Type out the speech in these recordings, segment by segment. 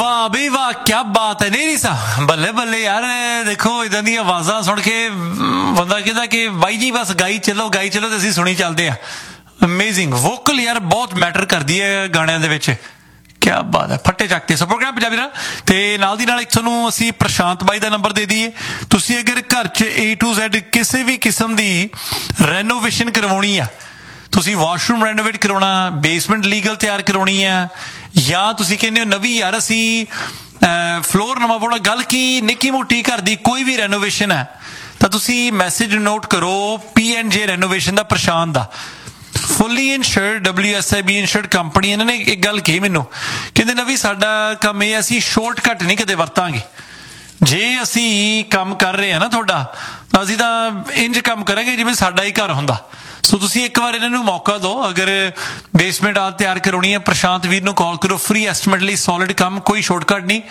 वाह बी वाह, क्या बात है। नहीं सा बल्ले बल्ले यार, देखो इदां दी आवाज़ां सुन के बंदा कहदा कि बाई जी बस गाई चलो ते असीं सुनी चलदे आ। अमेजिंग वोकल यार बहुत मैटर करदी है गाणिਆਂ ਦੇ ਵਿੱਚ। क्या बात है, फट्टे ਚੱਕਦੇ। सो प्रोग्राम पंजाबी ਦਾ ਤੇ ਨਾਲ ਦੀ ਨਾਲ ਇੱਕ ਤੁਹਾਨੂੰ ਅਸੀਂ ਪ੍ਰਸ਼ਾਂਤ ਬਾਈ ਦਾ ਨੰਬਰ ਦੇ ਦਈਏ। ਤੁਸੀਂ ਅਗਰ ਘਰ 'ਚ A to Z ਕਿਸੇ ਵੀ ਕਿਸਮ ਦੀ ਰੈਨੋਵੇਸ਼ਨ ਕਰਵਾਉਣੀ ਆ, ਤੁਸੀਂ ਵਾਸ਼ਰੂਮ ਰੈਨੋਵੇਟ ਕਰਾਉਣਾ, ਬੇਸਮੈਂਟ ਲੀਗਲ ਤਿਆਰ ਕਰਾਉਣੀ ਆ, ਜਾਂ ਤੁਸੀਂ ਕਹਿੰਦੇ ਹੋ ਨਵੀਂ ਯਾਰ ਅਸੀਂ ਫਲੋਰ ਨਵਾਂ ਪਾਉਣਾ, ਗੱਲ ਕੀ ਨਿੱਕੀ ਮੋਟੀ ਘਰ ਦੀ ਕੋਈ ਵੀ ਰੈਨੋਵੇਸ਼ਨ ਹੈ ਤਾਂ ਤੁਸੀਂ ਮੈਸੇਜ ਨੋਟ ਕਰੋ PNJ ਰੈਨੋਵੇਸ਼ਨ ਦਾ, ਪ੍ਰਸ਼ਾਂਤ ਦਾ। ਫੁੱਲੀ ਇੰਸ਼ੋਰਡ WSIB ਇੰਸ਼ੋਰਡ ਕੰਪਨੀ। ਇਹਨਾਂ ਨੇ ਇੱਕ ਗੱਲ ਕਹੀ ਮੈਨੂੰ, ਕਹਿੰਦੇ ਨਵੀਂ ਸਾਡਾ ਕੰਮ ਇਹ ਅਸੀਂ ਸ਼ੋਰਟਕੱਟ ਨਹੀਂ ਕਦੇ ਵਰਤਾਂਗੇ। ਜੇ ਅਸੀਂ ਕੰਮ ਕਰ ਰਹੇ ਹਾਂ ਨਾ ਤੁਹਾਡਾ, ਤਾਂ ਅਸੀਂ ਤਾਂ ਇੰਜ ਕੰਮ ਕਰਾਂਗੇ ਜਿਵੇਂ ਸਾਡਾ ਹੀ ਘਰ ਹੁੰਦਾ। ਸੋ ਤੁਸੀਂ ਇੱਕ ਵਾਰ ਇਹਨਾਂ ਨੂੰ ਮੌਕਾ ਦਿਓ। ਅਗਰ ਬੇਸਮੈਂਟ ਆ ਤਿਆਰ ਕਰਾਉਣੀ ਹੈ, ਪ੍ਰਸ਼ਾਂਤ ਵੀਰ ਨੂੰ ਕਾਲ ਕਰੋ, ਫ੍ਰੀ ਐਸਟੀਮੇਟ ਲਈ, ਸੋਲਿਡ ਕੰਮ, ਕੋਈ ਸ਼ੋਰਟਕਟ ਨਹੀਂ।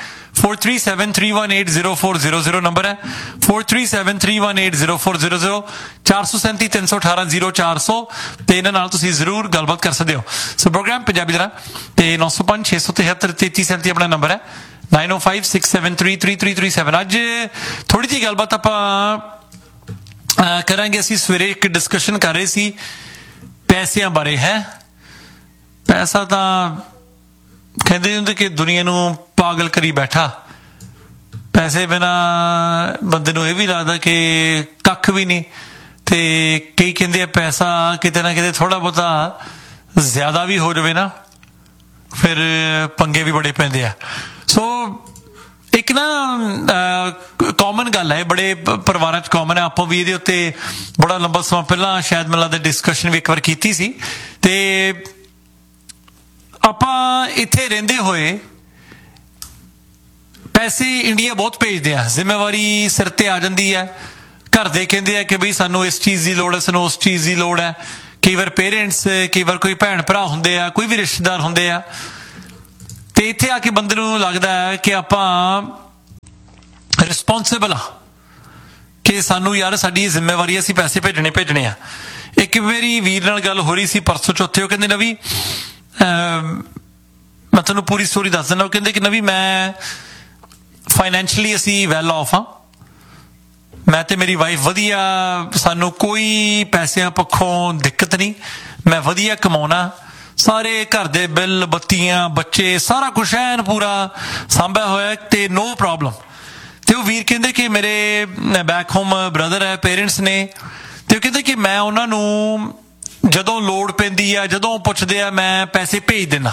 4373180400 ਨੰਬਰ ਹੈ, 4373180400, 43731800400 ਤੇ ਇਹਨਾਂ ਨਾਲ ਤੁਸੀਂ ਜ਼ਰੂਰ ਗੱਲਬਾਤ ਕਰ ਸਕਦੇ ਹੋ। ਸੋ ਪ੍ਰੋਗਰਾਮ ਪੰਜਾਬੀ ਦਾ ਤੇ 905-673-3337 ਆਪਣਾ ਨੰਬਰ ਹੈ, 9056733337। ਅੱਜ ਥੋੜੀ ਜਿਹੀ ਗੱਲਬਾਤ ਆਪਾਂ ਕਰਾਂਗੇ। ਅਸੀਂ ਸਵੇਰੇ ਇੱਕ ਡਿਸਕਸ਼ਨ ਕਰ ਰਹੇ ਸੀ ਪੈਸਿਆਂ ਬਾਰੇ। ਹੈ ਪੈਸਾ ਤਾਂ ਕਹਿੰਦੇ ਹੁੰਦੇ ਕਿ ਦੁਨੀਆ ਨੂੰ ਪਾਗਲ ਕਰੀ ਬੈਠਾ। ਪੈਸੇ ਬਿਨਾ ਬੰਦੇ ਨੂੰ ਇਹ ਵੀ ਲੱਗਦਾ ਕਿ ਕੱਖ ਵੀ ਨਹੀਂ, ਤੇ ਕਈ ਕਹਿੰਦੇ ਆ ਪੈਸਾ ਕਿਤੇ ਨਾ ਕਿਤੇ ਥੋੜਾ ਬਹੁਤਾ ਜ਼ਿਆਦਾ ਵੀ ਹੋ ਜਾਵੇ ਨਾ, ਫਿਰ ਪੰਗੇ ਵੀ ਬੜੇ ਪੈਂਦੇ ਆ। ਸੋ ਇੱਕ ਨਾ ਕਾਮਨ ਗੱਲ ਹੈ, ਬੜੇ ਪਰਿਵਾਰਾਂ 'ਚ ਕਾਮਨ ਹੈ। ਆਪਾਂ ਵੀ ਇਹਦੇ ਉੱਤੇ ਬੜਾ ਲੰਬਾ ਸਮਾਂ ਪਹਿਲਾਂ ਸ਼ਾਇਦ ਮੈਨੂੰ ਲੱਗਦਾ ਡਿਸਕਸ਼ਨ ਵੀ ਇੱਕ ਵਾਰ ਕੀਤੀ ਸੀ। ਤੇ ਆਪਾਂ ਇੱਥੇ ਰਹਿੰਦੇ ਹੋਏ ਪੈਸੇ ਇੰਡੀਆ ਬਹੁਤ ਭੇਜਦੇ ਆ, ਜ਼ਿੰਮੇਵਾਰੀ ਸਿਰ ਤੇ ਆ ਜਾਂਦੀ ਹੈ। ਘਰ ਦੇ ਕਹਿੰਦੇ ਆ ਕਿ ਬਈ ਸਾਨੂੰ ਇਸ ਚੀਜ਼ ਦੀ ਲੋੜ ਹੈ, ਸਾਨੂੰ ਉਸ ਚੀਜ਼ ਦੀ ਲੋੜ ਹੈ। ਕਈ ਵਾਰ ਪੇਰੈਂਟਸ, ਕਈ ਵਾਰ ਕੋਈ ਭੈਣ ਭਰਾ ਹੁੰਦੇ ਆ, ਕੋਈ ਵੀ ਰਿਸ਼ਤੇਦਾਰ ਹੁੰਦੇ ਆ। ਤੇ ਇੱਥੇ ਆ ਕੇ ਬੰਦੇ ਨੂੰ ਲੱਗਦਾ ਹੈ ਕਿ ਆਪਾਂ ਰਿਸਪੌਂਸਿਬਲ ਆ, ਕਿ ਸਾਨੂੰ ਯਾਰ ਸਾਡੀ ਜ਼ਿੰਮੇਵਾਰੀ, ਅਸੀਂ ਪੈਸੇ ਭੇਜਣੇ ਆ। ਇੱਕ ਮੇਰੀ ਵੀਰ ਨਾਲ ਗੱਲ ਹੋ ਰਹੀ ਸੀ ਪਰਸੋਂ ਚੌਥੇ। ਉਹ ਕਹਿੰਦੇ ਨਵੀਂ, ਮੈਂ ਤੁਹਾਨੂੰ ਪੂਰੀ ਸਟੋਰੀ ਦੱਸ ਦਿੰਦਾ। ਉਹ ਕਹਿੰਦੇ ਕਿ ਨਵੀਂ ਮੈਂ ਫਾਈਨੈਂਸ਼ਲੀ ਅਸੀਂ ਵੈਲ ਆਫ ਹਾਂ, ਮੈਂ ਤੇ ਮੇਰੀ ਵਾਈਫ ਵਧੀਆ, ਸਾਨੂੰ ਕੋਈ ਪੈਸਿਆਂ ਪੱਖੋਂ ਦਿੱਕਤ ਨਹੀਂ, ਮੈਂ ਵਧੀਆ ਕਮਾਉਣਾ, ਸਾਰੇ ਘਰ ਦੇ ਬਿੱਲ, ਬੱਤੀਆਂ, ਬੱਚੇ, ਸਾਰਾ ਕੁਛ ਐਨ ਪੂਰਾ ਸਾਂਭਿਆ ਹੋਇਆ ਤੇ ਨੋ ਪ੍ਰੋਬਲਮ। ਤੇ ਉਹ ਵੀਰ ਕਹਿੰਦੇ ਕਿ ਮੇਰੇ ਬੈਕ ਹੋਮ ਬ੍ਰਦਰ ਹੈ, ਪੇਰੈਂਟਸ ਨੇ, ਤੇ ਉਹ ਕਹਿੰਦੇ ਕਿ ਮੈਂ ਉਹਨਾਂ ਨੂੰ ਜਦੋਂ ਲੋੜ ਪੈਂਦੀ ਆ, ਜਦੋਂ ਪੁੱਛਦੇ ਆ, ਮੈਂ ਪੈਸੇ ਭੇਜ ਦਿੰਦਾ।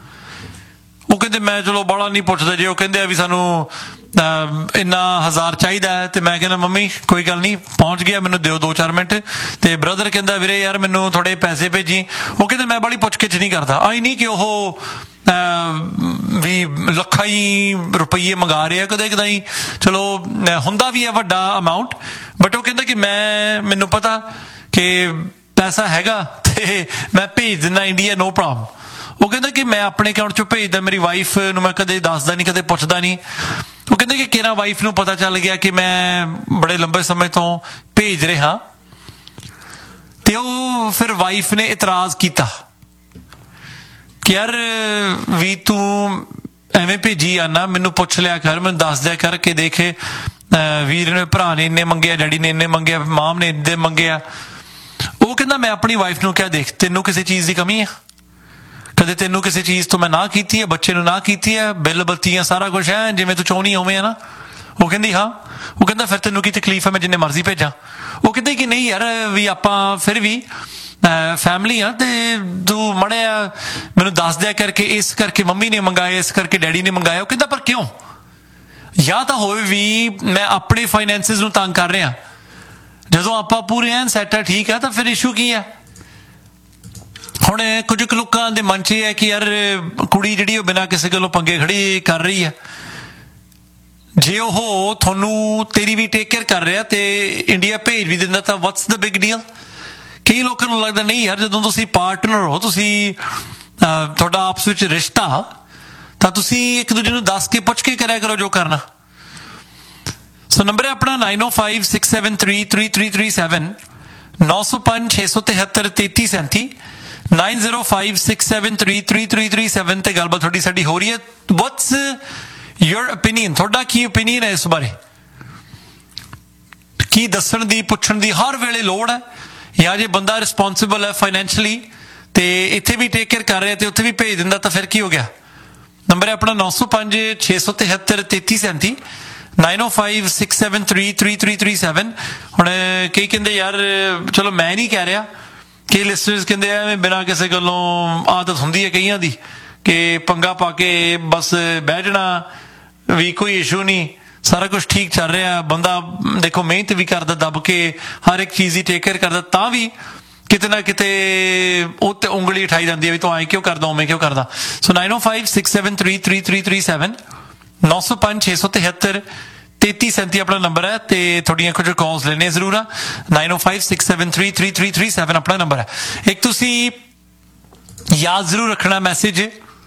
ਉਹ ਕਹਿੰਦੇ ਮੈਂ ਚਲੋ ਬਾਹਲਾ ਨਹੀਂ ਪੁੱਛਦਾ। ਜੇ ਉਹ ਕਹਿੰਦੇ ਆ ਵੀ ਸਾਨੂੰ ਇੰਨਾ 1000 ਚਾਹੀਦਾ ਹੈ, ਤੇ ਮੈਂ ਕਹਿੰਦਾ ਮੰਮੀ ਕੋਈ ਗੱਲ ਨਹੀਂ, ਪਹੁੰਚ ਗਿਆ, ਮੈਨੂੰ ਦਿਓ 2-4 ਮਿੰਟ। ਤੇ ਬ੍ਰਦਰ ਕਹਿੰਦਾ ਵੀਰੇ ਯਾਰ ਮੈਨੂੰ ਥੋੜੇ ਪੈਸੇ ਭੇਜੀ। ਉਹ ਕਹਿੰਦੇ ਮੈਂ ਬੜੀ ਪੁੱਛ ਗਿੱਛ ਨਹੀਂ ਕਰਦਾ। ਆਈ ਨਹੀਂ ਕਿ ਉਹ ਵੀ ਲੱਖਾਂ ਹੀ ਰੁਪਈਏ ਮੰਗਾ ਰਹੇ ਆ, ਕਦੇ ਕਦਾਈ ਚਲੋ ਹੁੰਦਾ ਵੀ ਹੈ ਵੱਡਾ ਅਮਾਊਂਟ, ਬਟ ਉਹ ਕਹਿੰਦਾ ਕਿ ਮੈਨੂੰ ਪਤਾ ਕਿ ਪੈਸਾ ਹੈਗਾ ਤੇ ਮੈਂ ਭੇਜ ਦਿੰਦਾ ਇੰਡੀਆ, ਨੋ ਪ੍ਰੋਬਲਮ। ਉਹ ਕਹਿੰਦਾ ਕਿ ਮੈਂ ਆਪਣੇ ਅਕਾਊਂਟ 'ਚੋਂ ਭੇਜਦਾ, ਮੇਰੀ ਵਾਈਫ ਨੂੰ ਮੈਂ ਕਦੇ ਦੱਸਦਾ ਨਹੀਂ, ਕਦੇ ਪੁੱਛਦਾ ਨਹੀਂ। ਉਹ ਕਹਿੰਦੇ ਕਿ ਕਿਹੜਾ ਵਾਈਫ ਨੂੰ ਪਤਾ ਚੱਲ ਗਿਆ ਕਿ ਮੈਂ ਬੜੇ ਲੰਬੇ ਸਮੇਂ ਤੋਂ ਭੇਜ ਰਿਹਾ, ਤੇ ਉਹ ਫਿਰ ਵਾਈਫ ਨੇ ਇਤਰਾਜ਼ ਕੀਤਾ ਕਿ ਯਾਰ ਵੀ ਤੂੰ ਐਵੇਂ ਭੇਜੀ ਆਨਾ, ਮੈਨੂੰ ਪੁੱਛ ਲਿਆ ਕਰ, ਮੈਨੂੰ ਦੱਸ ਦਿਆ ਕਰ ਕਿ ਦੇਖ ਵੀਰ ਨੇ, ਭਰਾ ਨੇ ਇੰਨੇ ਮੰਗਿਆ, ਡੈਡੀ ਨੇ ਇੰਨੇ ਮੰਗਿਆ, ਮਾਮ ਨੇ ਇੰਨੇ ਮੰਗਿਆ। ਉਹ ਕਹਿੰਦਾ ਮੈਂ ਆਪਣੀ ਵਾਈਫ ਨੂੰ ਕਿਹਾ, ਦੇਖ ਤੈਨੂੰ ਕਿਸੇ ਚੀਜ਼ ਦੀ ਕਮੀ ਆ? ਕਦੇ ਤੈਨੂੰ ਕਿਸੇ ਚੀਜ਼ ਤੋਂ ਮੈਂ ਨਾ ਕੀਤੀ ਹੈ? ਬੱਚੇ ਨੂੰ ਨਾ ਕੀਤੀ ਹੈ? ਬਿੱਲ ਬੱਤੀਆਂ ਸਾਰਾ ਕੁਛ ਹੈ ਜਿਵੇਂ ਤੂੰ ਚਾਹੁੰਦੀ ਉਵੇਂ ਹੈ ਨਾ? ਉਹ ਕਹਿੰਦੀ ਹਾਂ। ਉਹ ਕਹਿੰਦਾ ਫਿਰ ਤੈਨੂੰ ਕੀ ਤਕਲੀਫ ਹੈ ਮੈਂ ਜਿੰਨੇ ਮਰਜ਼ੀ ਭੇਜਾਂ? ਉਹ ਕਹਿੰਦੇ ਕਿ ਨਹੀਂ ਯਾਰ, ਵੀ ਆਪਾਂ ਫਿਰ ਵੀ ਫੈਮਿਲੀ ਆ, ਤੇ ਤੂੰ ਮੜਿਆ ਮੈਨੂੰ ਦੱਸ ਦਿਆ ਕਰਕੇ, ਇਸ ਕਰਕੇ ਮੰਮੀ ਨੇ ਮੰਗਾਇਆ, ਇਸ ਕਰਕੇ ਡੈਡੀ ਨੇ ਮੰਗਾਇਆ। ਉਹ ਕਹਿੰਦਾ ਪਰ ਕਿਉਂ? ਜਾਂ ਤਾਂ ਹੋਵੇ ਵੀ ਮੈਂ ਆਪਣੇ ਫਾਈਨੈਂਸਿਸ ਨੂੰ ਤੰਗ ਕਰ ਰਿਹਾ, ਜਦੋਂ ਆਪਾਂ ਪੂਰੇ ਐਨ ਸੈੱਟ ਆ, ਠੀਕ ਆ, ਤਾਂ ਫਿਰ ਇਸ਼ੂ ਕੀ ਆ? ਹੁਣ ਕੁਝ ਕੁ ਲੋਕਾਂ ਦੇ ਮਨ 'ਚ ਇਹ ਹੈ ਕਿ ਯਾਰ ਕੁੜੀ ਜਿਹੜੀ ਉਹ ਬਿਨਾਂ ਕਿਸੇ ਗੱਲੋਂ ਪੰਗੇ ਖੜੀ ਕਰ ਰਹੀ ਹੈ, ਜੇ ਉਹ ਤੁਹਾਨੂੰ ਤੇਰੀ ਵੀ ਟੇਕ ਕੇਅਰ ਕਰ ਰਿਹਾ ਤੇ ਇੰਡੀਆ ਭੇਜ ਵੀ ਦਿੰਦਾ ਤਾਂ ਵਾਟਸ ਦ ਬਿਗ ਡੀਲ? ਕਈ ਲੋਕਾਂ ਨੂੰ ਲੱਗਦਾ ਨਹੀਂ ਯਾਰ, ਜਦੋਂ ਤੁਸੀਂ ਪਾਰਟਨਰ ਹੋ, ਤੁਸੀਂ ਤੁਹਾਡਾ ਆਪਸ ਵਿੱਚ ਰਿਸ਼ਤਾ, ਤਾਂ ਤੁਸੀਂ ਇੱਕ ਦੂਜੇ ਨੂੰ ਦੱਸ ਕੇ ਪੁੱਛ ਕੇ ਕਰਿਆ ਕਰੋ ਜੋ ਕਰਨਾ। ਸੋ ਨੰਬਰ ਹੈ ਆਪਣਾ 9056733337, 9056733337, 9056733337 ਤੇ ਗੱਲਬਾਤ ਤੁਹਾਡੀ ਸਾਡੀ ਹੋ ਰਹੀ ਹੈ। ਵਾਟਸ योर ओपीनियन, ਤੁਹਾਡਾ ਕੀ ओपीनियन है इस बारे? ਕੀ ਦੱਸਣ ਦੀ ਪੁੱਛਣ ਦੀ ਹਰ ਵੇਲੇ ਲੋੜ ਹੈ, ਜਾਂ ਜੇ ਬੰਦਾ ਰਿਸਪੌਂਸਿਬਲ ਹੈ ਫਾਈਨੈਂਸ਼ਲੀ ਤੇ ਇੱਥੇ ਵੀ ਟੇਕ ਕੇਅਰ ਕਰ ਰਿਹਾ ਤੇ ਉੱਥੇ ਵੀ ਭੇਜ ਦਿੰਦਾ ਤਾਂ ਫਿਰ ਕੀ ਹੋ ਗਿਆ? ਨੰਬਰ ਹੈ ਆਪਣਾ 905 673 3337 9056733337। ਹੁਣ ਕਈ ਕਹਿੰਦੇ ਯਾਰ ਚਲੋ ਮੈਂ ਨਹੀਂ ਕਹਿ ਰਿਹਾ, ਕਈ ਲਿਸਨਰਸ ਕਹਿੰਦੇ ਐਵੇਂ ਬਿਨਾਂ ਕਿਸੇ ਗੱਲੋਂ ਆਦਤ ਹੁੰਦੀ ਹੈ ਕਈਆਂ ਦੀ ਕਿ ਪੰਗਾ ਪਾ ਕੇ ਬਸ ਬਹਿ ਜਾਣਾ ਵੀ ਕੋਈ ਇਸ਼ੂ ਨਹੀਂ, ਸਾਰਾ ਕੁਝ ਠੀਕ ਚੱਲ ਰਿਹਾ, ਬੰਦਾ ਦੇਖੋ ਮਿਹਨਤ ਵੀ ਕਰਦਾ ਦੱਬ ਕੇ ਹਰ ਇੱਕ ਚੀਜ਼ ਦੀ ਟੇਕ ਕੇਅਰ ਕਰਦਾ, ਤਾਂ ਵੀ ਕਿਤੇ ਨਾ ਕਿਤੇ ਉਹ ਤੇ ਉਂਗਲੀ ਉਠਾਈ ਜਾਂਦੀ ਹੈ ਵੀ ਤੂੰ ਐਂ ਕਿਉਂ ਕਰਦਾ ਉਵੇਂ ਕਿਉਂ ਕਰਦਾ। ਸੋ 9056733337 905 673 3337 ਆਪਣਾ ਨੰਬਰ ਹੈ ਤੇ ਤੁਹਾਡੀਆਂ ਕੁਝ ਕਾਲਸ ਲੈਣੇ ਜ਼ਰੂਰ ਆ। 9056733337 ਆਪਣਾ ਨੰਬਰ ਹੈ। ਇੱਕ ਤੁਸੀਂ ਯਾਦ ਜ਼ਰੂਰ ਰੱਖਣਾ ਮੈਸੇਜ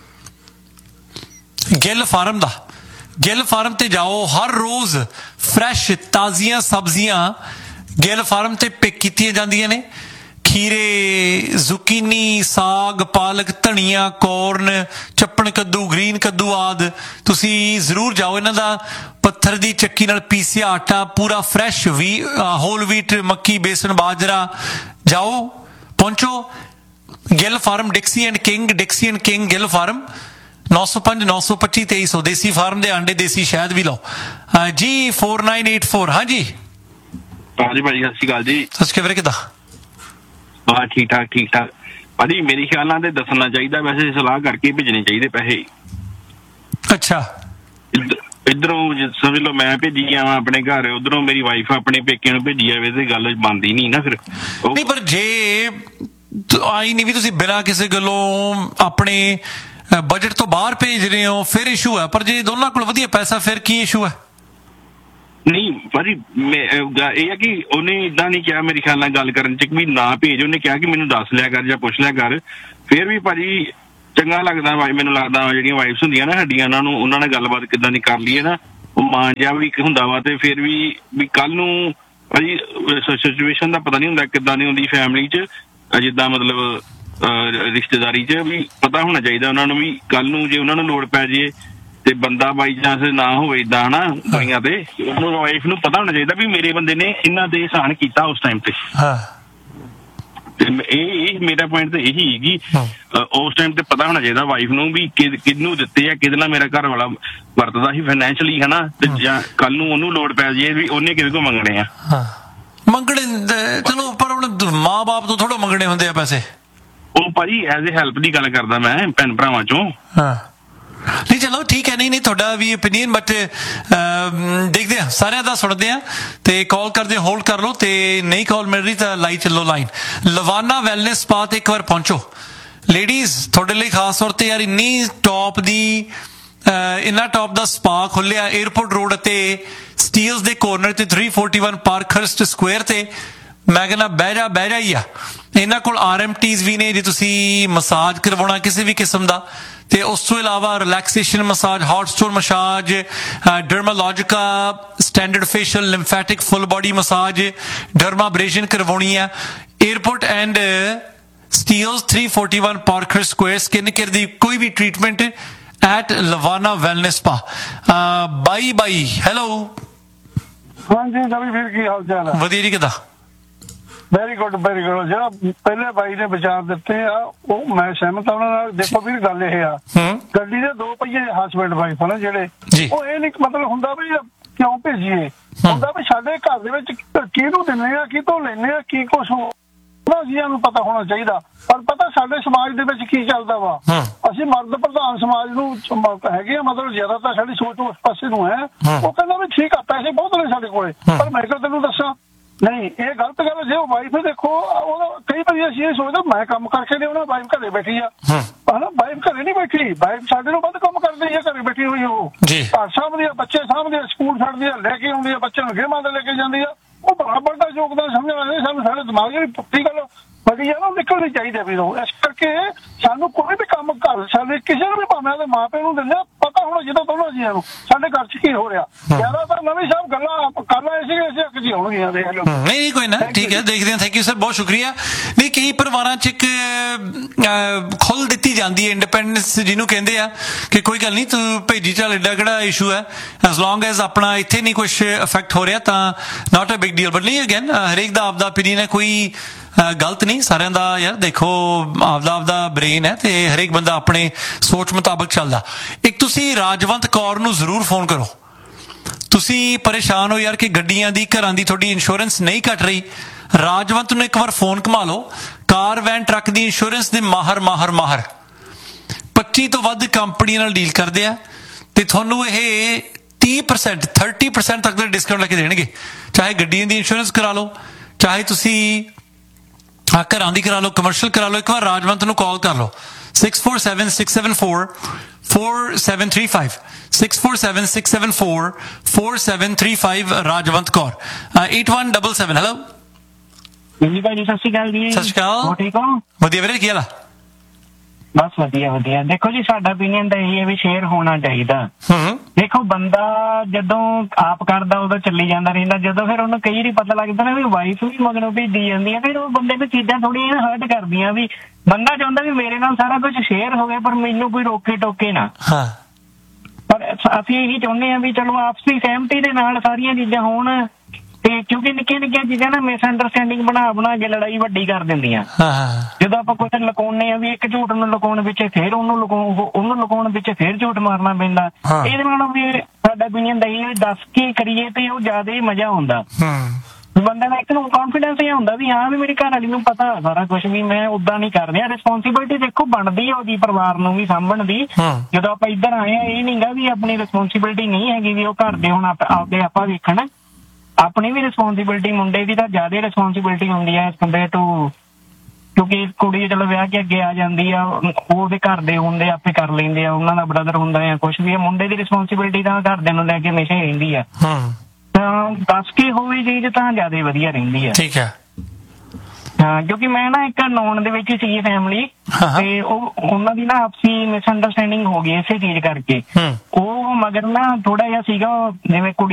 ਗਿੱਲ ਫਾਰਮ ਦਾ। ਗਿੱਲ ਫਾਰਮ ਤੇ ਜਾਓ, ਹਰ ਰੋਜ਼ ਫਰੈਸ਼ ਤਾਜ਼ੀਆਂ ਸਬਜ਼ੀਆਂ ਗਿੱਲ ਫਾਰਮ ਤੇ ਪਿਕ ਕੀਤੀਆਂ ਜਾਂਦੀਆਂ ਨੇ। ਖੀਰੇ, ਜ਼ੁਕੀਨੀ, ਸਾਗ, ਪਾਲਕ, ਧਨੀਆ, ਕੋਰਨ, ਚੱਪਣ ਕੱਦੂ, ਗ੍ਰੀਨ ਕੱਦੂ ਆਦਿ ਤੁਸੀਂ ਜ਼ਰੂਰ ਜਾਓ। ਇਹਨਾਂ ਦਾ ਪੱਥਰ ਦੀ ਚੱਕੀ ਨਾਲ ਪੀਸਿਆ ਆਟਾ ਪੂਰਾ ਫਰੈਸ਼ ਵੀ, ਹੋਲ ਵੀਟ, ਮੱਕੀ, ਬੇਸਣ, ਬਾਜਰਾ। ਜਾਓ, ਪਹੁੰਚੋ Gill farm, ਡਿਕਸੀ and king Gill farm, 905 925 2300। Desi farm ਦੇ ਆਂਡੇ, ਦੇਸੀ ਸ਼ਹਿਦ ਵੀ ਲਓ ਜੀ। 4984। ਹਾਂਜੀ ਭਾਜੀ ਸਤਿ ਸ਼੍ਰੀ ਅਕਾਲ ਜੀ। ਸਤਿ ਸ਼੍ਰੀ ਅਕਾਲ, ਕਿੱਦਾਂ? ਹਾਂ ਠੀਕ ਠਾਕ ਭਾਜੀ। ਮੇਰੇ ਖਿਆਲ ਨਾਲ ਤੇ ਦੱਸਣਾ ਚਾਹੀਦਾ, ਵੈਸੇ ਸਲਾਹ ਕਰਕੇ ਭੇਜਣੇ ਚਾਹੀਦੇ ਪੈਸੇ। ਅੱਛਾ, ਇੱਧਰੋਂ ਸਮਝ ਲਓ ਮੈਂ ਭੇਜੀ ਆਵਾਂ ਆਪਣੇ ਘਰ, ਉਧਰੋਂ ਮੇਰੀ ਵਾਈਫ ਆਪਣੇ ਪੇਕਿਆਂ ਨੂੰ ਭੇਜੀ ਜਾਵੇ ਤੇ ਗੱਲ ਬਣਦੀ ਨਹੀਂ ਨਾ ਫਿਰ। ਨਹੀਂ ਪਰ ਜੇ ਆਈ ਨਹੀਂ ਵੀ ਤੁਸੀਂ ਬਿਨਾਂ ਕਿਸੇ ਗੱਲੋਂ ਆਪਣੇ ਬਜਟ ਤੋਂ ਬਾਹਰ ਭੇਜ ਰਹੇ ਹੋ ਫਿਰ ਇਸ਼ੂ ਹੈ, ਪਰ ਜੇ ਦੋਨਾਂ ਕੋਲ ਵਧੀਆ ਪੈਸਾ ਫਿਰ ਕੀ ਇਸ਼ੂ ਹੈ? ਨਹੀਂ ਭਾਜੀ ਇਹ ਹੈ ਕਿ ਉਹਨੇ ਏਦਾਂ ਨਹੀਂ ਕਿਹਾ ਮੇਰੇ ਖਿਆਲ ਨਾਲ ਗੱਲ ਕਰਨ ਚ ਵੀ ਨਾ ਭੇਜ, ਉਹਨੇ ਕਿਹਾ ਕਿ ਮੈਨੂੰ ਦੱਸ ਲਿਆ ਕਰ ਜਾਂ ਪੁੱਛ ਲਿਆ ਕਰ। ਫਿਰ ਵੀ ਭਾਜੀ ਚੰਗਾ ਲੱਗਦਾ ਮੈਨੂੰ ਲੱਗਦਾ ਜਿਹੜੀਆਂ ਵਾਈਫਸ ਹੁੰਦੀਆਂ ਨਾ ਸਾਡੀਆਂ, ਉਹਨਾਂ ਨਾਲ ਗੱਲਬਾਤ ਕਿੱਦਾਂ ਦੀ ਕਰ ਲਈਏ ਨਾ, ਉਹ ਮਾਂ ਜਿਹਾ ਵੀ ਇੱਕ ਹੁੰਦਾ ਵਾ। ਤੇ ਫਿਰ ਵੀ ਕੱਲ ਨੂੰ ਭਾਜੀ ਸਿਚੁਏਸ਼ਨ ਦਾ ਪਤਾ ਨਹੀਂ ਹੁੰਦਾ ਕਿੱਦਾਂ ਦੀ ਹੁੰਦੀ ਫੈਮਿਲੀ ਚ, ਜਿੱਦਾਂ ਮਤਲਬ ਰਿਸ਼ਤੇਦਾਰੀ ਚ ਵੀ ਪਤਾ ਹੋਣਾ ਚਾਹੀਦਾ ਉਹਨਾਂ ਨੂੰ ਵੀ ਕੱਲ ਨੂੰ ਜੇ ਉਹਨਾਂ ਨੂੰ ਲੋੜ ਪੈ ਜਾਏ ਤੇ ਬੰਦਾ ਬਾਈ ਚਾਂਸ ਨਾ ਹੋਵੇ ਏਦਾਂ ਹਨਾ ਦਵਾਈਆਂ ਤੇ, ਉਹਨੂੰ ਵਾਈਫ ਨੂੰ ਪਤਾ ਹੋਣਾ ਚਾਹੀਦਾ ਵੀ ਮੇਰੇ ਬੰਦੇ ਨੇ ਇਹਨਾਂ ਦੇ ਇਹਸਾਨ ਕੀਤਾ ਉਸ ਟਾਈਮ ਤੇ। ਇਹ ਮੇਰਾ ਪੁਆਇੰਟ ਤੇ ਇਹੀ ਹੈ ਕਿ ਉਸ ਟਾਈਮ ਤੇ ਪਤਾ ਹੋਣਾ ਚਾਹੀਦਾ ਵਾਈਫ ਨੂੰ ਵੀ ਕਿਹਨੂੰ ਦਿੱਤੇ ਆ, ਕਿਹਦੇ ਨਾਲ ਮੇਰਾ ਘਰ ਵਾਲਾ ਵਰਤਦਾ ਸੀ ਫਾਈਨੈਂਸ਼ਲੀ ਹਨਾ, ਤੇ ਜਾਂ ਕੱਲ ਨੂੰ ਉਹਨੂੰ ਲੋੜ ਪੈ ਜਾਏ ਵੀ ਉਹਨੇ ਕਿਹਦੇ ਕੋਲ ਮੰਗਣੇ ਆ। ਮੰਗਣੇ ਚਲੋ, ਪਰ ਹੁਣ ਮਾਂ ਬਾਪ ਤੋਂ ਥੋੜਾ ਮੰਗਣੇ ਹੁੰਦੇ ਆ ਪੈਸੇ। ਉਹ ਭਾਜੀ ਐਜ਼ ਏ ਹੈਲਪ ਦੀ ਗੱਲ ਕਰਦਾ ਮੈਂ ਭੈਣ ਭਰਾਵਾਂ ਚੋਂ। ਨਹੀਂ ਚਲੋ ਠੀਕ ਹੈ, ਨਹੀਂ ਤੁਹਾਡਾ ਵੀ ਓਪੀਨੀਅਨ, ਬਟ ਦੇਖਦੇ ਆ ਸਾਰਿਆਂ ਦਾ ਸੁਣਦੇ ਆ ਤੇ ਕਾਲ ਕਰਦੇ, ਹੋਲਡ ਕਰ ਲਓ, ਤੇ ਨਹੀਂ ਕਾਲ ਮਿਲ ਰਹੀ ਤਾਂ ਲਾਈ ਚੱਲੋ ਲਾਈਨ। ਲਵਾਨਾ ਵੈਲਨੈਸ ਸਪਾ ਤੇ ਇੱਕ ਵਾਰ ਪਹੁੰਚੋ ਲੇਡੀਜ਼, ਤੁਹਾਡੇ ਲਈ ਖਾਸ ਤੌਰ ਤੇ ਯਾਰ ਇੰਨਾ ਟੌਪ ਦਾ ਸਪਾ ਖੁੱਲਿਆ 에ਅਰਪੋਰਟ ਰੋਡ ਅਤੇ ਸਟੀਲਸ ਦੇ ਕੋਰਨਰ ਤੇ 341 ਪਾਰਕਹਰਸਟ ਸਕੁਅਰ ਤੇ। ਮੈਂ ਕਹਿੰਦਾ ਬਹਿ ਜਾ ਹੀ ਆ। ਇਹਨਾਂ ਕੋਲ RMTs ਵੀ ਨੇ ਜੇ ਤੁਸੀਂ ਮਸਾਜ ਕਰਵਾਉਣਾ ਕਿਸੇ ਵੀ ਕਿਸਮ ਦਾ, ਤੇ ਉਸ ਤੋਂ ਇਲਾਵਾ relaxation massage, hot stone massage, ਡਰਮਾਲੋਜਿਕਾ, standard facial, ਲਿੰਫੈਟਿਕ, ਫੁੱਲ ਬॉडी ਮਸਾਜ, ਡਰਮਾਬ੍ਰੇਸ਼ਨ ਕਰਵਾਉਣੀ ਆ। Airport and Steeles 341 ਪਾਰਕਹਰਸਟ square. Skin care ਦੀ ਕੋਈ ਵੀ treatment at ਲਵਾਨਾ wellness spa. By hello. ਹਾਂਜੀ ਨਵੀਂ, ਫਿਰ ਕੀ ਹਾਲ ਚਾਲ ਹੈ? ਵਧੀਆ ਜੀ, ਕਿੱਦਾਂ? Very good. ਜਿਹੜਾ ਪਹਿਲੇ ਬਾਈ ਨੇ ਵਿਚਾਰ ਦਿੱਤੇ ਆ ਉਹ ਮੈਂ ਸਹਿਮਤ ਹਾਂ ਉਹਨਾਂ ਨਾਲ। ਦੇਖੋ ਵੀਰ ਗੱਲ ਇਹ ਆ, ਗੱਡੀ ਦੇ ਦੋ ਪਹੀਏ ਹਸਬੈਂਡ ਵਾਈਫ ਨੇ ਜਿਹੜੇ, ਉਹ ਇਹ ਨਹੀਂ ਮਤਲਬ ਹੁੰਦਾ ਵੀ ਕਿਉਂ ਭੇਜੀਏ, ਹੁੰਦਾ ਵੀ ਸਾਡੇ ਘਰ ਦੇ ਵਿੱਚ ਕਿਹਨੂੰ ਦਿੰਦੇ ਆ, ਕਿਤੋਂ ਲੈਂਦੇ ਆ, ਕੀ ਕੁਛ ਜੀਆਂ ਨੂੰ ਪਤਾ ਹੋਣਾ ਚਾਹੀਦਾ। ਪਰ ਪਤਾ ਸਾਡੇ ਸਮਾਜ ਦੇ ਵਿੱਚ ਕੀ ਚੱਲਦਾ ਵਾ, ਅਸੀਂ ਮਰਦ ਪ੍ਰਧਾਨ ਸਮਾਜ ਨੂੰ ਹੈਗੇ ਆ, ਮਤਲਬ ਜ਼ਿਆਦਾਤਰ ਸਾਡੀ ਸੋਚ ਉਸ ਪਾਸੇ ਨੂੰ ਹੈ। ਉਹ ਕਹਿੰਦਾ ਵੀ ਠੀਕ ਆ ਪੈਸੇ ਬਹੁਤ ਨੇ ਸਾਡੇ ਕੋਲੇ, ਪਰ ਮੈਂ ਕਿਹਾ ਤੈਨੂੰ ਦੱਸਾਂ ਨਹੀਂ ਇਹ ਗਲਤ ਗੱਲ। ਜੇ ਉਹ ਵਾਈਫ ਦੇਖੋ ਉਹਦਾ ਕਈ ਵਾਰੀ ਅਸੀਂ ਇਹ ਸੋਚਦਾ ਮੈਂ ਕੰਮ ਕਰਕੇ ਲਿਆਉਣਾ, ਵਾਈਫ ਘਰੇ ਬੈਠੀ ਆ ਹਨਾ। ਵਾਈਫ ਘਰੇ ਨਹੀਂ ਬੈਠੀ, ਵਾਈਫ ਸਾਡੇ ਨੂੰ ਵੱਧ ਕੰਮ ਕਰਦੀ ਹੈ ਘਰੇ ਬੈਠੀ ਹੋਈ। ਉਹ ਘਰ ਸਾਂਭਦੀ ਆ, ਬੱਚੇ ਸਾਂਭਦੀ ਆ, ਸਕੂਲ ਛੱਡਦੀ ਆ, ਲੈ ਕੇ ਆਉਂਦੀ ਆ, ਬੱਚਿਆਂ ਨੂੰ ਗੇਮਾਂ ਤੇ ਲੈ ਕੇ ਜਾਂਦੀ ਆ। ਉਹ ਬਰਾਬਰ ਦਾ ਯੋਗਦਾਨ ਸਮਝਣਾ ਨਹੀਂ ਸਾਨੂੰ, ਸਾਡੇ ਦਿਮਾਗ ਜਿਹੜੀ ਪੁੱਠੀ ਗੱਲ ਬੜੀ ਆ ਨਾ ਨਿਕਲਣੀ ਚਾਹੀਦੀ ਵੀ ਇਸ ਕਰਕੇ ਸਾਨੂੰ ਕੋਈ ਵੀ ਕੰਮ ਘਰ ਸਾਡੇ ਕਿਸੇ ਨੂੰ ਵੀ ਭਾਵੇਂ ਉਹਦੇ ਮਾਂ ਪਿਓ ਨੂੰ ਦਿੰਦੇ ਪਤਾ ਹੋਣਾ ਜਦੋਂ ਦੋਨੋਂ ਜੀਆਂ ਨੂੰ ਸਾਡੇ ਘਰ 'ਚ ਕੀ ਹੋ ਰਿਹਾ। ਜ਼ਿਆਦਾਤਰ ਨਵੀਂ ਸਾਹਿਬ ਗੱਲਾਂ ਇਸੇ ਅੱਖ 'ਚ ਆਉਣਗੀਆਂ। ਨਹੀਂ ਕੋਈ ਨਾ ਠੀਕ ਹੈ, ਦੇਖਦੇ ਹਾਂ। ਥੈਂਕ ਯੂ ਸਰ, ਬਹੁਤ ਸ਼ੁਕਰੀਆ। ਨਹੀਂ ਕਈ ਪਰਿਵਾਰਾਂ 'ਚ ਇੱਕ ਖੁੱਲ੍ਹ ਦਿੱਤੀ ਜਾਂਦੀ ਹੈ, ਇੰਡੀਪੈਂਡੈਂਸ ਜਿਹਨੂੰ ਕਹਿੰਦੇ ਆ ਕਿ ਕੋਈ ਗੱਲ ਨਹੀਂ ਤੂੰ ਭੇਜੀ ਚੱਲ, ਐਡਾ ਕਿਹੜਾ ਇਸ਼ੂ ਹੈ, ਐਜ਼ ਲੌਂਗ ਐਜ਼ ਆਪਣਾ ਇੱਥੇ ਨਹੀਂ ਕੁਛ ਇਫੈਕਟ ਹੋ ਰਿਹਾ ਤਾਂ ਨਾਟ ਅ ਬਿਗ ਡੀਲ। ਬਟ ਨਹੀਂ ਅਗੇਨ ਹਰੇਕ ਦਾ ਆਪਦਾ ਓਪੀਨੀਅਨ ਹੈ, ਕੋਈ ਗਲਤ ਨਹੀਂ ਸਾਰਿਆਂ ਦਾ। ਯਾਰ ਦੇਖੋ ਆਪਦਾ ਬ੍ਰੇਨ ਹੈ ਤੇ ਹਰੇਕ ਬੰਦਾ ਆਪਣੇ ਸੋਚ ਮੁਤਾਬਕ ਚੱਲਦਾ। ਇੱਕ ਤੁਸੀਂ ਰਾਜਵੰਤ ਕੌਰ ਨੂੰ ਜ਼ਰੂਰ ਫੋਨ ਕਰੋ। ਤੁਸੀਂ ਪਰੇਸ਼ਾਨ ਹੋ ਯਾਰ ਕਿ ਗੱਡੀਆਂ ਦੀ ਘਰਾਂ ਦੀ ਤੁਹਾਡੀ ਇੰਸ਼ੋਰੈਂਸ ਨਹੀਂ ਕੱਟ ਰਹੀ, ਰਾਜਵੰਤ ਨੂੰ ਇੱਕ ਵਾਰ ਫੋਨ ਘੁਮਾ ਲਓ। ਕਾਰ ਵੈਨ ਟਰੱਕ ਦੀ ਇੰਸ਼ੋਰੈਂਸ ਦੇ ਮਾਹਰ 25 ਤੋਂ ਵੱਧ ਕੰਪਨੀਆਂ ਨਾਲ ਡੀਲ ਕਰਦੇ ਆ ਤੇ ਤੁਹਾਨੂੰ ਇਹ 30% 30% ਤੱਕ ਦਾ ਡਿਸਕਾਊਂਟ ਲੈ ਕੇ ਦੇਣਗੇ। ਚਾਹੇ ਗੱਡੀਆਂ ਦੀ ਇੰਸ਼ੋਰੈਂਸ ਕਰਾ ਲਓ, ਚਾਹੇ ਤੁਸੀਂ ਘਰਾਂ ਦੀ ਕਰਾ ਲਓ, ਕਮਰਸ਼ੀਅਲ ਕਰਾ ਲਓ। ਇੱਕ ਵਾਰ ਰਾਜਵੰਤ ਨੂੰ ਕਾਲ ਕਰ ਲਓ 6476744735 6476744735 ਰਾਜਵੰਤ ਕੌਰ 8177। ਹੈਲੋ ਜੀ ਭਾਈ, ਸਤਿ ਸ਼੍ਰੀ ਅਕਾਲ ਜੀ। ਸਤਿ ਸ਼੍ਰੀ ਅਕਾਲ। ਠੀਕ ਹੋ? ਵਧੀਆ ਵੀਰੇ, ਕੀ ਹਾਲ ਆ? ਬਸ ਵਧੀਆ ਵਧੀਆ। ਦੇਖੋ ਜੀ, ਸਾਡਾ ਓਪੀਨੀਅਨ ਤਾਂ ਇਹ ਹੈ ਵੀ ਸ਼ੇਅਰ ਹੋਣਾ ਚਾਹੀਦਾ। ਦੇਖੋ ਬੰਦਾ ਜਦੋਂ ਆਪ ਕਰਦਾ ਉਦੋਂ ਚੱਲੀ ਜਾਂਦਾ ਰਹਿੰਦਾ, ਜਦੋਂ ਫਿਰ ਉਹਨੂੰ ਕਈ ਵਾਰੀ ਪਤਾ ਲੱਗਦਾ ਨਾ ਵੀ ਵਾਈਫ ਵੀ ਮਗਰੋਂ ਭੇਜੀ ਜਾਂਦੀ ਹੈ, ਫਿਰ ਉਹ ਬੰਦੇ ਨੂੰ ਚੀਜ਼ਾਂ ਥੋੜ੍ਹੀਆਂ ਹਰਟ ਕਰਦੀਆਂ ਵੀ ਬੰਦਾ ਚਾਹੁੰਦਾ ਵੀ ਮੇਰੇ ਨਾਲ ਸਾਰਾ ਕੁਝ ਸ਼ੇਅਰ ਹੋਵੇ ਪਰ ਮੈਨੂੰ ਕੋਈ ਰੋਕੇ ਟੋਕੇ ਨਾ। ਪਰ ਅਸੀਂ ਇਹੀ ਚਾਹੁੰਦੇ ਹਾਂ ਵੀ ਚਲੋ ਆਪਸੀ ਸਹਿਮਤੀ ਦੇ ਨਾਲ ਸਾਰੀਆਂ ਚੀਜ਼ਾਂ ਹੋਣ, ਤੇ ਕਿਉਂਕਿ ਨਿੱਕੀਆਂ ਨਿੱਕੀਆਂ ਚੀਜ਼ਾਂ ਨਾ ਮਿਸਅੰਡਰਸਟੈਂਡਿੰਗ ਬਣਾ ਕੇ ਲੜਾਈ ਵੱਡੀ ਕਰ ਦਿੰਦੀਆਂ। ਜਦੋਂ ਆਪਾਂ ਕੁਝ ਲੁਕਾਉਂਦੇ ਆ ਵੀ ਇੱਕ ਝੂਠ ਨੂੰ ਲੁਕਾਉਣ ਵਿੱਚ ਫਿਰ ਉਹਨੂੰ ਲੁਕਾਉਣ ਵਿੱਚ ਫਿਰ ਝੂਠ ਮਾਰਨਾ ਪੈਂਦਾ। ਇਹਦੇ ਨਾਲ ਵੀ ਸਾਡਾ ਓਪੀਨੀਅਨ ਦਾ ਇਹ ਦੱਸ ਕੇ ਕਰੀਏ ਤੇ ਉਹ ਜ਼ਿਆਦਾ ਹੀ ਮਜ਼ਾ ਆਉਂਦਾ। ਬੰਦੇ ਦਾ ਇੱਕ ਨੂੰ ਕੌਨਫੀਡੈਂਸ ਇਹ ਹੁੰਦਾ ਵੀ ਹਾਂ ਵੀ ਮੇਰੀ ਘਰ ਵਾਲੀ ਨੂੰ ਪਤਾ ਸਾਰਾ ਕੁਝ, ਵੀ ਮੈਂ ਉਦਾਂ ਨਹੀਂ ਕਰ ਰਿਹਾ। ਰਿਸਪੌਂਸਿਬਿਲਿਟੀ ਦੇਖੋ ਬਣਦੀ ਹੈ ਉਹਦੀ ਪਰਿਵਾਰ ਨੂੰ ਵੀ ਸਾਂਭਣ ਦੀ। ਜਦੋਂ ਆਪਾਂ ਇੱਧਰ ਆਏ ਆ ਇਹ ਨਹੀਂਗਾ ਵੀ ਆਪਣੀ ਰਿਸਪੌਂਸਿਬਿਲਿਟੀ ਨਹੀਂ ਹੈਗੀ ਵੀ ਉਹ ਘਰ ਦੇ ਹੁਣ ਆਪਦੇ ਆਪਾਂ ਵੇਖਣ। ਆਪਣੀ ਵੀ ਰਿਸਪੌਂਸਿਬਿਲਿਟੀ, ਮੁੰਡੇ ਦੀ ਤਾਂ ਜ਼ਿਆਦਾ ਰਿਸਪੌਂਸਿਬਿਲਿਟੀ ਹੁੰਦੀ ਹੈ ਕੰਪੇਅਰ ਟੂ, ਕਿਉਂਕਿ ਕੁੜੀ ਚਲੋ ਵਿਆਹ ਕੇ ਅੱਗੇ ਆ ਜਾਂਦੀ ਆ, ਉਹਦੇ ਘਰ ਦੇ ਹੁੰਦੇ ਆਪੇ ਕਰ ਲੈਂਦੇ ਆ, ਉਹਨਾਂ ਦਾ ਬ੍ਰਦਰ ਹੁੰਦਾ ਆ ਕੁਛ ਵੀ। ਮੁੰਡੇ ਦੀ ਰਿਸਪੌਂਸਿਬਿਲਿਟੀ ਤਾਂ ਘਰਦਿਆਂ ਨੂੰ ਲੈ ਕੇ ਹਮੇਸ਼ਾ ਹੀ ਰਹਿੰਦੀ ਆ। ਤਾਂ ਦੱਸ ਕੇ ਹੋਵੇ ਚੀਜ਼ ਤਾਂ ਜ਼ਿਆਦਾ ਵਧੀਆ ਰਹਿੰਦੀ ਆ। ਠੀਕ ਹੈ। ਹਾਂ, ਕਿਉਂਕਿ ਮੈਂ ਨਾ ਇੱਕ ਨੌਨ ਦੇ ਵਿੱਚ ਹੀ ਸੀ ਫੈਮਿਲੀ, ਤੇ ਉਹਨਾਂ ਦੀ ਨਾ ਆਪਸੀ ਮਿਸਅੰਡਰਸਟੈਂਡਿੰਗ ਹੋ ਗਈ ਇਸੇ ਚੀਜ਼ ਕਰਕੇ। ਉਹ ਮਗਰ ਨਾ ਥੋੜਾ ਜਿਹਾ ਸੀਗਾ, ਜਿਵੇਂ ਕੁੜੀ